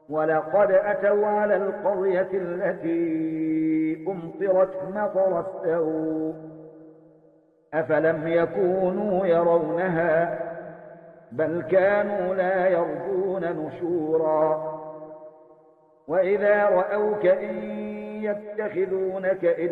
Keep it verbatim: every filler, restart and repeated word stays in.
ولقد أتوا على القرية التي أمطرت مطر السوء أفلم يكونوا يرونها بل كانوا لا يرجون نشورا وإذا رأوك إن يتخذونك إلا